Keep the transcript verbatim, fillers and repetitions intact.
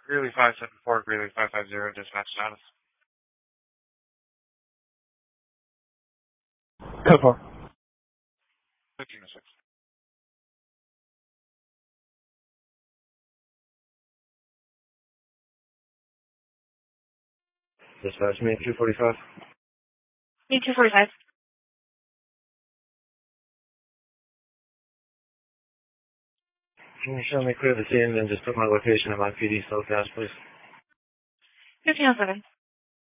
Greeley five seven four, Greeley five five zero, dispatch status. Code four. fifteen oh six. Dispatch me two forty-five. Me two forty-five. Can you show me clear the scene and just put my location at my P D cell cache, please? fifteen oh seven.